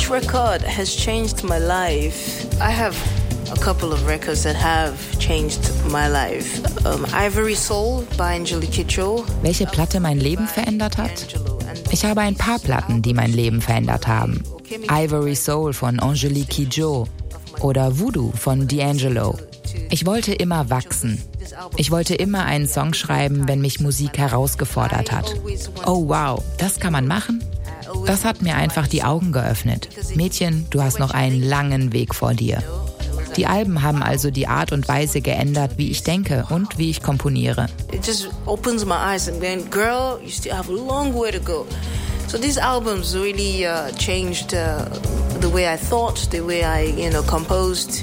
Which record has changed my life? I have a couple of records that have changed my life. Ivory Soul by Angelique Kidjo. Welche Platte mein Leben verändert hat? Ich habe ein paar Platten, die mein Leben verändert haben. Ivory Soul von Angelique Kidjo oder Voodoo von D'Angelo. Ich wollte immer wachsen. Ich wollte immer einen Song schreiben, wenn mich Musik herausgefordert hat. Oh wow, das kann man machen? Das hat mir einfach die Augen geöffnet. Mädchen, du hast noch einen langen Weg vor dir. Die Alben haben also die Art und Weise geändert, wie ich denke und wie ich komponiere. It just opens my eyes and then, girl, you still have a long way to go. So these albums really changed the way I thought, the way I, composed.